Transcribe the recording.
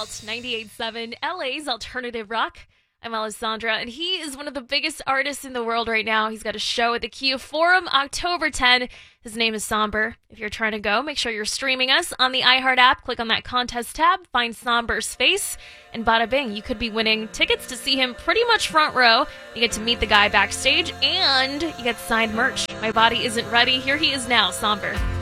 Alt 98.7, LA's alternative rock. I'm Alessandra, and he is one of the biggest artists in the world right now. He's got a show at the Kia Forum October 10. His name is Somber. If you're trying to go, make sure you're streaming us on the iHeart app. Click on that contest tab, find Somber's face, and bada bing, you could be winning tickets to see him pretty much front row. You get to meet the guy backstage, and you get signed merch. My body isn't ready. Here he is now, Somber.